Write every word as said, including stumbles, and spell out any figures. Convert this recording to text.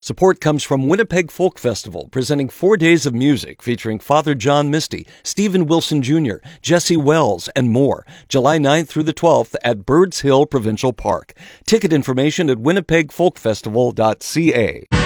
Support comes from Winnipeg Folk Festival, presenting four days of music featuring Father John Misty, Stephen Wilson Junior, Jesse Wells, and more, July ninth through the twelfth at Birds Hill Provincial Park. Ticket information at winnipeg folk festival dot c a.